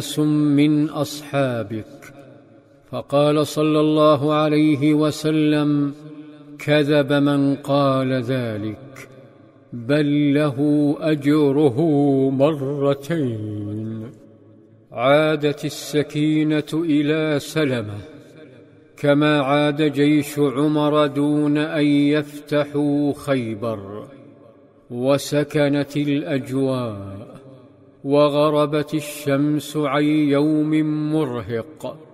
من أصحابك. فقال صلى الله عليه وسلم: كذب من قال ذلك، بل له أجره مرتين. عادت السكينة إلى سلمة كما عاد جيش عمر دون أن يفتحوا خيبر، وسكنت الأجواء، وغربت الشمس عن يوم مرهق،